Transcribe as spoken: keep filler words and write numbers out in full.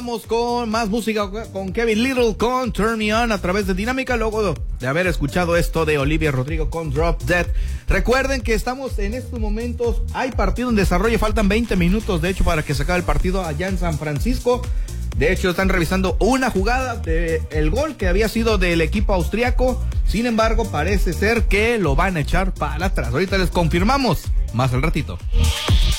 Vamos con más música con Kevin Little con Turn Me On a través de Dinámica, luego de haber escuchado esto de Olivia Rodrigo con Drop Dead. Recuerden que estamos en estos momentos, hay partido en desarrollo, faltan veinte minutos de hecho para que se acabe el partido allá en San Francisco. De hecho están revisando una jugada de el gol que había sido del equipo austriaco, sin embargo parece ser que lo van a echar para atrás. Ahorita les confirmamos más al ratito.